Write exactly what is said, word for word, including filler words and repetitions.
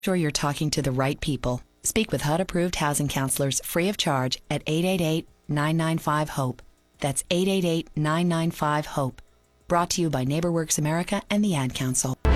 Sure you're talking to the right people. Speak with H U D-approved housing counselors free of charge at eight eight eight, nine nine five, HOPE. That's eight eight eight, nine nine five, HOPE. Brought to you by NeighborWorks America and the Ad Council.